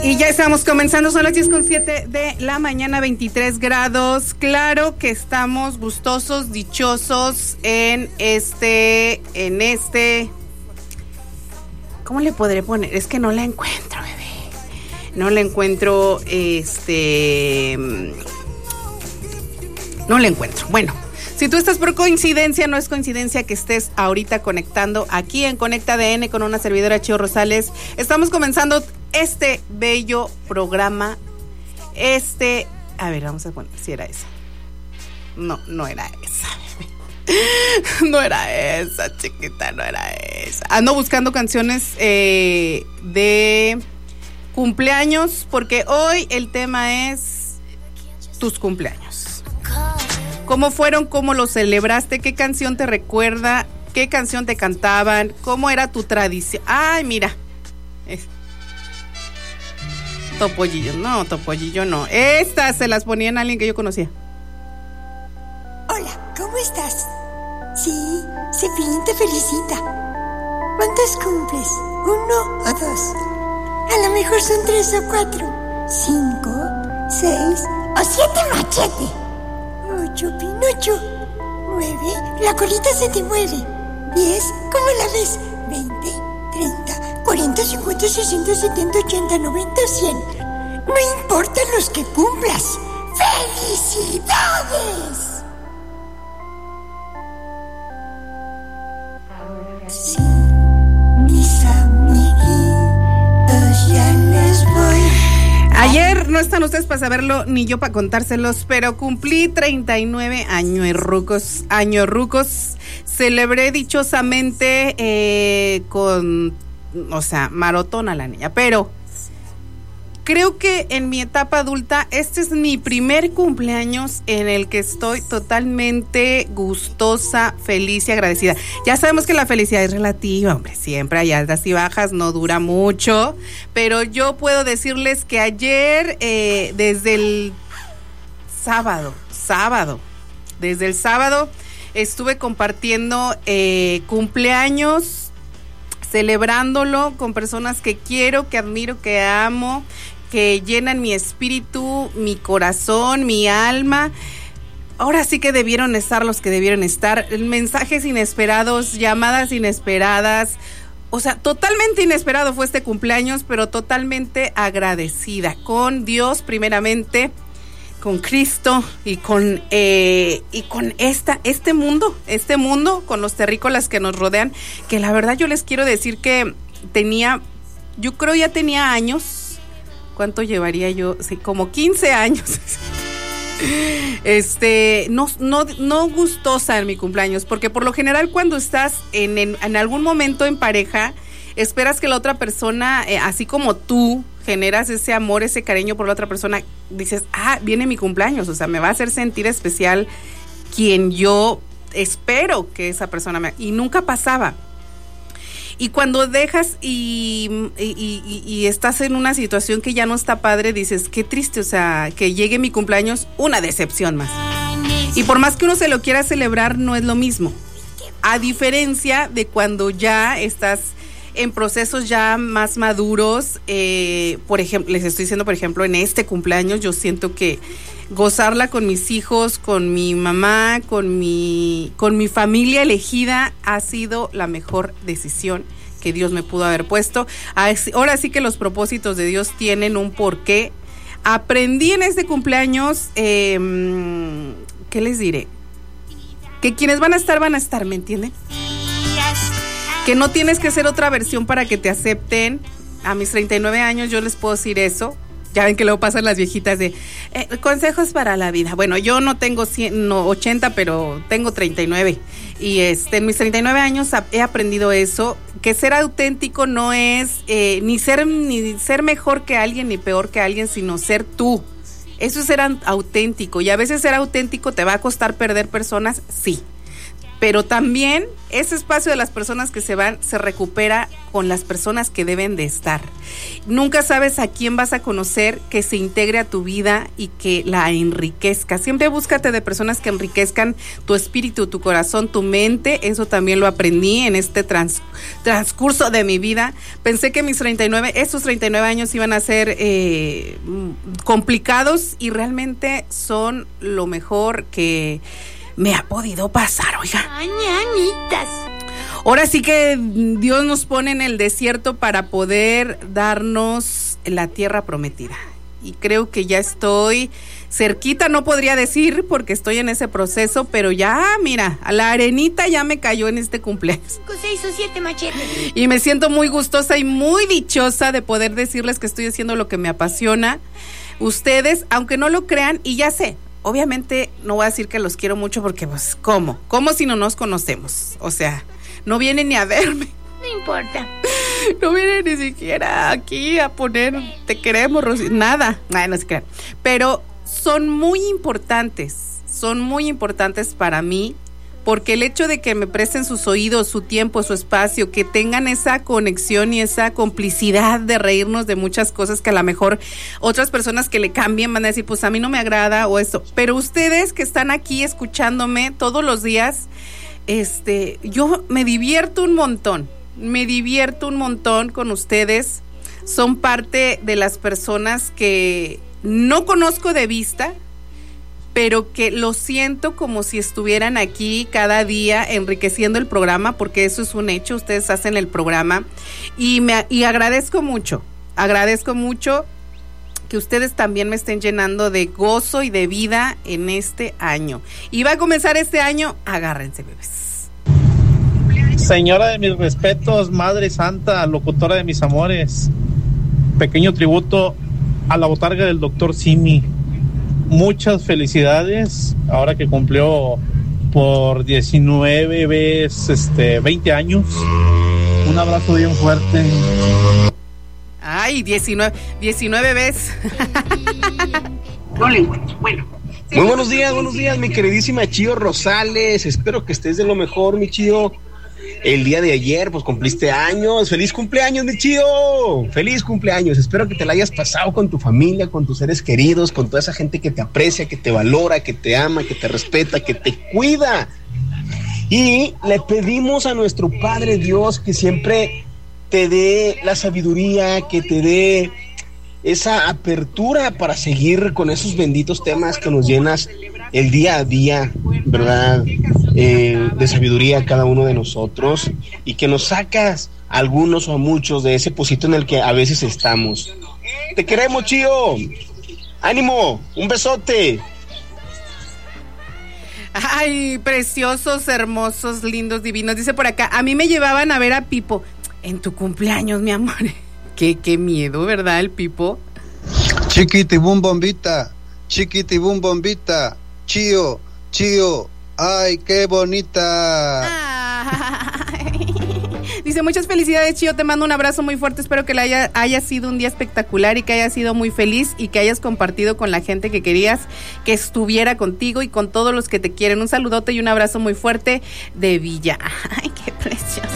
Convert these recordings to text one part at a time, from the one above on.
Y ya estamos comenzando, son las 10:07 de la mañana, 23 grados. Claro que estamos gustosos, dichosos en este, ¿cómo le podré poner? Es que no la encuentro, bebé. No la encuentro, no la encuentro. Bueno, si tú estás por coincidencia, no es coincidencia que estés ahorita conectando aquí en Conecta ADN con una servidora, Chio Rosales. Estamos comenzando este bello programa. A ver, vamos a poner si era esa. No era esa, bebé. No era esa, chiquita, no era esa. Ando buscando canciones de cumpleaños, porque hoy el tema es tus cumpleaños. ¿Cómo fueron? ¿Cómo los celebraste? ¿Qué canción te recuerda? ¿Qué canción te cantaban? ¿Cómo era tu tradición? Ay, mira. Topollillo, no, Topollillo no. Estas se las ponían a alguien que yo conocía. Hola, ¿cómo estás? Sí, Cepillín te felicita. ¿Cuántos cumples? ¿1 o 2? A lo mejor son 3 o 4, 5, 6 o 7 machete. 8 Pinocho. 9, la colita se te mueve. 10, ¿cómo la ves? 20, 30, 40, 50, 60, 70, 80, 90, 100. No importa los que cumplas. ¡Felicidades! Sí, mis amiguitos, ya les voy. Ayer no están ustedes para saberlo, ni yo para contárselos, pero cumplí 39 años rucos. Celebré dichosamente marotona la niña, pero creo que en mi etapa adulta este es mi primer cumpleaños en el que estoy totalmente gustosa, feliz y agradecida. Ya sabemos que la felicidad es relativa, hombre, siempre hay altas y bajas, no dura mucho, pero yo puedo decirles que ayer, desde el sábado, estuve compartiendo cumpleaños, celebrándolo con personas que quiero, que admiro, que amo, que llenan mi espíritu, mi corazón, mi alma. Ahora sí que debieron estar los que debieron estar. Mensajes inesperados, llamadas inesperadas. O sea, totalmente inesperado fue este cumpleaños, pero totalmente agradecida con Dios primeramente, con Cristo y con este mundo, con los terrícolas que nos rodean, que la verdad yo les quiero decir que yo creo ya tenía años. ¿Cuánto llevaría yo? Sí, como 15 años. No gustosa en mi cumpleaños, porque por lo general cuando estás en algún momento en pareja, esperas que la otra persona, así como tú generas ese amor, ese cariño por la otra persona, dices, viene mi cumpleaños, o sea, me va a hacer sentir especial quien yo espero que esa persona me... Y nunca pasaba. Y cuando dejas y estás en una situación que ya no está padre, dices, qué triste, o sea, que llegue mi cumpleaños, una decepción más. Y por más que uno se lo quiera celebrar, no es lo mismo. A diferencia de cuando ya estás en procesos ya más maduros, por ejemplo, les estoy diciendo, por ejemplo, en este cumpleaños, yo siento que gozarla con mis hijos, con mi mamá, con mi familia elegida, ha sido la mejor decisión que Dios me pudo haber puesto. Ahora sí que los propósitos de Dios tienen un porqué. Aprendí en este cumpleaños, ¿qué les diré? Que quienes van a estar, ¿me entienden? Que no tienes que ser otra versión para que te acepten. A mis 39 años yo les puedo decir eso. Ya ven que luego pasan las viejitas de consejos para la vida. Bueno, yo no tengo 80, pero tengo 39. Y en mis 39 años he aprendido eso, que ser auténtico no es ni ser mejor que alguien ni peor que alguien, sino ser tú. Eso es ser auténtico. Y a veces ser auténtico te va a costar perder personas, sí. pero también ese espacio de las personas que se van se recupera con las personas que deben de estar. Nunca sabes a quién vas a conocer que se integre a tu vida y que la enriquezca. Siempre búscate de personas que enriquezcan tu espíritu, tu corazón, tu mente. Eso también lo aprendí en este transcurso de mi vida. Pensé que estos 39 años iban a ser complicados y realmente son lo mejor que me ha podido pasar, oiga. Mañanitas. Ahora sí que Dios nos pone en el desierto para poder darnos la tierra prometida. Y creo que ya estoy cerquita, no podría decir porque estoy en ese proceso, pero ya, mira, a la arenita ya me cayó en este cumpleaños. 5, 6 o 7 machetes. Y me siento muy gustosa y muy dichosa de poder decirles que estoy haciendo lo que me apasiona. Ustedes, aunque no lo crean, y ya sé, obviamente no voy a decir que los quiero mucho porque pues, ¿cómo si no nos conocemos? O sea, no vienen ni a verme. No importa. No vienen ni siquiera aquí a poner te queremos, Rosy, nada. Ay, no se crean. Pero son muy importantes para mí, porque el hecho de que me presten sus oídos, su tiempo, su espacio, que tengan esa conexión y esa complicidad de reírnos de muchas cosas que a lo mejor otras personas que le cambien van a decir, pues a mí no me agrada o eso, pero ustedes que están aquí escuchándome todos los días, yo me divierto un montón con ustedes. Son parte de las personas que no conozco de vista, pero que lo siento como si estuvieran aquí cada día enriqueciendo el programa, porque eso es un hecho, ustedes hacen el programa y agradezco mucho que ustedes también me estén llenando de gozo y de vida en este año. Y va a comenzar este año, agárrense, bebés. Señora de mis respetos, Madre Santa, locutora de mis amores, pequeño tributo a la botarga del doctor Simi. Muchas felicidades, ahora que cumplió por 19 veces 20 años. Un abrazo bien fuerte. Ay, 19 veces. No le encuentro. Bueno. Muy buenos días, mi queridísima Chío Rosales. Espero que estés de lo mejor, mi Chío. El día de ayer, pues cumpliste años. ¡Feliz cumpleaños, mi Chío! ¡Feliz cumpleaños! Espero que te la hayas pasado con tu familia, con tus seres queridos, con toda esa gente que te aprecia, que te valora, que te ama, que te respeta, que te cuida. Y le pedimos a nuestro Padre Dios que siempre te dé la sabiduría, que te dé esa apertura para seguir con esos benditos temas que nos llenas el día a día, ¿verdad? De sabiduría a cada uno de nosotros, y que nos sacas a algunos o a muchos de ese pocito en el que a veces estamos. Te queremos, Chío. ánimo, un besote. Ay, preciosos, hermosos, lindos, divinos. Dice por acá, a mí me llevaban a ver a Pipo en tu cumpleaños, mi amor. Qué miedo, ¿verdad, el Pipo? Chiquitibum bombita, Chío, ay, qué bonita. Ay. Dice, muchas felicidades, Chío, te mando un abrazo muy fuerte, espero que haya sido un día espectacular y que hayas sido muy feliz y que hayas compartido con la gente que querías que estuviera contigo y con todos los que te quieren. Un saludote y un abrazo muy fuerte de Villa. Ay, qué precioso.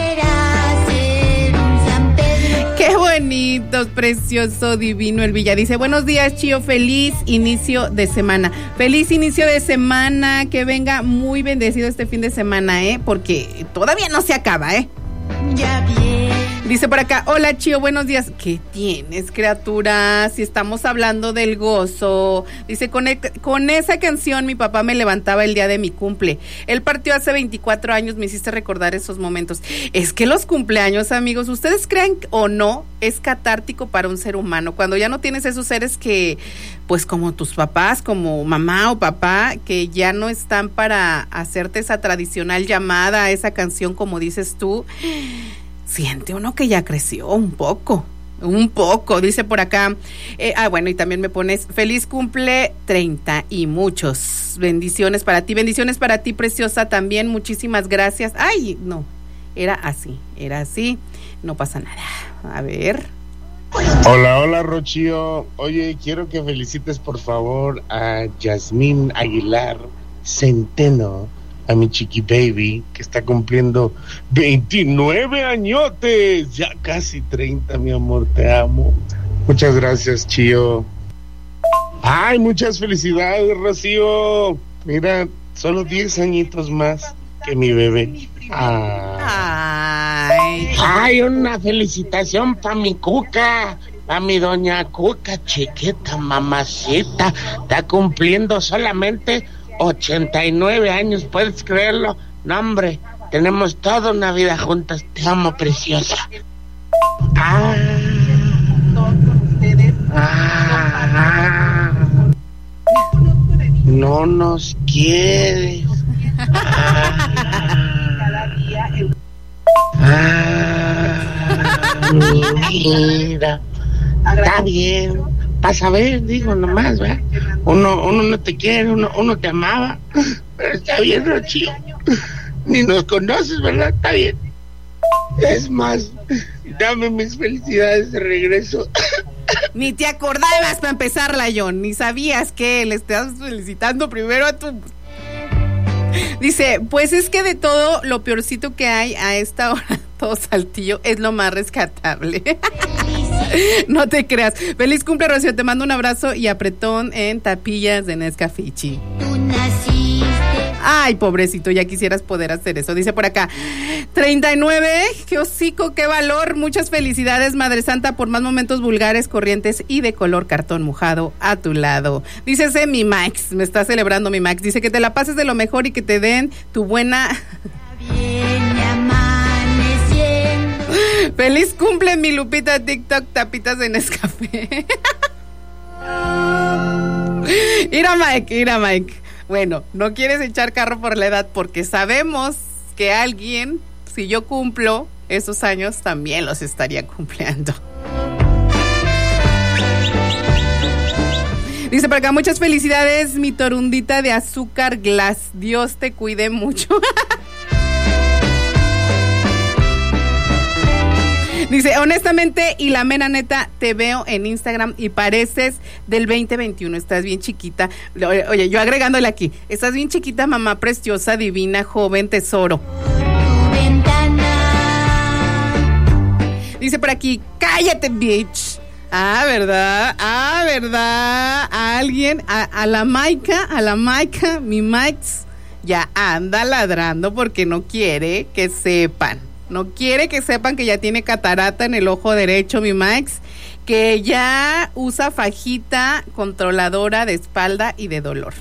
Qué bonito, precioso, divino el Villa. Dice, buenos días, Chío, feliz inicio de semana. Feliz inicio de semana, que venga muy bendecido este fin de semana, porque todavía no se acaba, Ya bien. Dice por acá, hola, Chío, buenos días. ¿Qué tienes, criatura? Si estamos hablando del gozo. Dice, con esa canción mi papá me levantaba el día de mi cumple. Él partió hace 24 años, me hiciste recordar esos momentos. Es que los cumpleaños, amigos, ustedes crean o no, es catártico para un ser humano. Cuando ya no tienes esos seres que, pues como tus papás, como mamá o papá, que ya no están para hacerte esa tradicional llamada, esa canción como dices tú, siente uno que ya creció un poco, dice por acá. Bueno, y también me pones, feliz cumple 30 y muchos. Bendiciones para ti, preciosa, también, muchísimas gracias. Ay, no, era así, no pasa nada. A ver. Hola, Rochío. Oye, quiero que felicites, por favor, a Yasmín Aguilar Centeno, a mi chiqui baby, que está cumpliendo 29 añotes, ya casi 30, mi amor, te amo. Muchas gracias, Chío. Ay, muchas felicidades, Rocío. Mira, solo 10 añitos más que mi bebé. Ay, una felicitación para mi Cuca, para mi doña Cuca, chiquita, mamacita. Está cumpliendo solamente 89 años, ¿puedes creerlo? No, hombre, tenemos toda una vida juntas. Te amo, preciosa. No nos quieres. Mira, está bien. Pasa a ver, digo nomás, ¿verdad? Uno no te quiere, uno te amaba, pero está bien, Rocío. Ni nos conoces, ¿verdad? Está bien. Es más, dame mis felicidades de regreso. Ni te acordabas para empezarla, John. Ni sabías que le estabas felicitando primero a tu... Dice, pues es que de todo lo peorcito que hay a esta hora, todo Saltillo es lo más rescatable. No te creas. Feliz cumple, Rocío. Te mando un abrazo y apretón en tapillas de Nescafichi. Tú naciste. Ay, pobrecito, ya quisieras poder hacer eso. Dice por acá, 39, qué hocico, qué valor. Muchas felicidades, Madre Santa, por más momentos vulgares, corrientes y de color cartón mojado a tu lado. Dice ese mi Max, me está celebrando mi Max. Dice que te la pases de lo mejor y que te den tu buena... Feliz cumple, mi Lupita TikTok, tapitas de Nescafé. Mira, Mike. Bueno, no quieres echar carro por la edad porque sabemos que alguien, si yo cumplo esos años, también los estaría cumpliendo. Dice por acá, muchas felicidades, mi torundita de azúcar glass. Dios te cuide mucho. Dice, honestamente y la mera neta, te veo en Instagram y pareces del 2021. Estás bien chiquita. Oye, yo agregándole aquí, estás bien chiquita, mamá preciosa, divina, joven, tesoro. Dice por aquí, cállate, bitch. ¿Verdad? A alguien, a la Maika, mi Max, ya anda ladrando porque no quiere que sepan. No quiere que sepan que ya tiene catarata en el ojo derecho, mi Max, que ya usa fajita controladora de espalda y de dolor.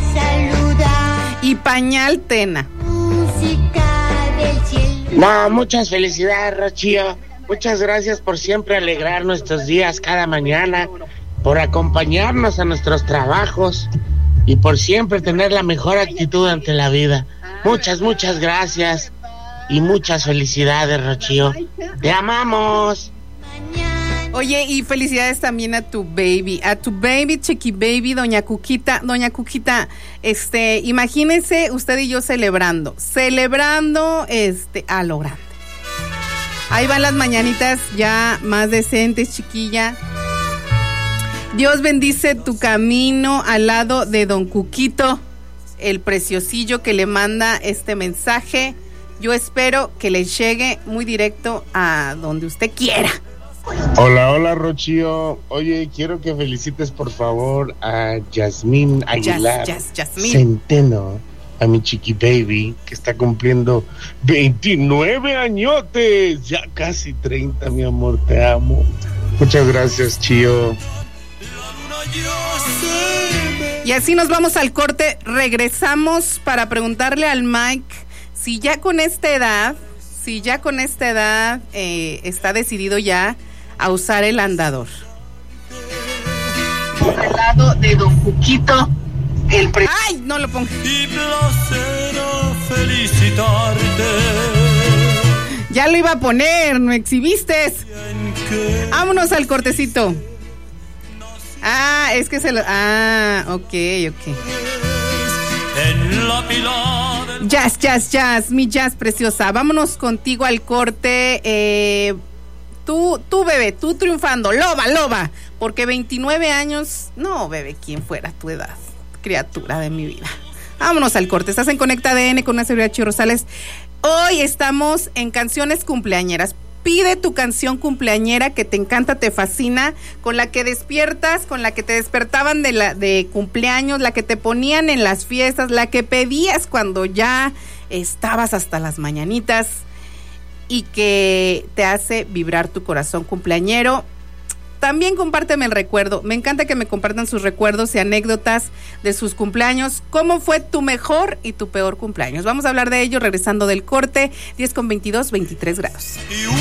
Y pañal Tena. No, muchas felicidades, Rocío. Muchas gracias por siempre alegrar nuestros días cada mañana, por acompañarnos a nuestros trabajos y por siempre tener la mejor actitud ante la vida. Muchas gracias. Y muchas felicidades, Rocío. Te amamos. Oye, y felicidades también a tu baby, chiqui baby, doña Cuquita. Doña Cuquita, imagínense usted y yo celebrando a lo grande. Ahí van las mañanitas ya más decentes, chiquilla. Dios bendice tu camino al lado de don Cuquito, el preciosillo que le manda este mensaje. Yo espero que le llegue muy directo a donde usted quiera. Hola, Rocío. Oye, quiero que felicites, por favor, a Yasmín Aguilar Yasmín Centeno, a mi chiqui baby, que está cumpliendo 29 añotes, ya casi 30, mi amor, te amo. Muchas gracias, Chío. Y así nos vamos al corte. Regresamos para preguntarle al Mike si ya con esta edad está decidido ya a usar el andador. Al lado de don Cuquito, ¡ay, no lo pongas! Y placer felicitarte. Ya lo iba a poner, no exhibiste. Vámonos al cortecito. Es que se lo... ok. En la pila Jazz, mi jazz preciosa. Vámonos contigo al corte. Tú, bebé, tú triunfando. Loba. Porque 29 años... No, bebé, ¿quién fuera tu edad? Criatura de mi vida. Vámonos al corte. Estás en Conecta ADN con una servidora Chío Rosales. Hoy estamos en canciones cumpleañeras. Pide tu canción cumpleañera que te encanta, te fascina, con la que despiertas, con la que te despertaban de cumpleaños, la que te ponían en las fiestas, la que pedías cuando ya estabas hasta las mañanitas y que te hace vibrar tu corazón cumpleañero. También compárteme el recuerdo. Me encanta que me compartan sus recuerdos y anécdotas de sus cumpleaños. ¿Cómo fue tu mejor y tu peor cumpleaños? Vamos a hablar de ello regresando del corte. 10:22, 23 grados.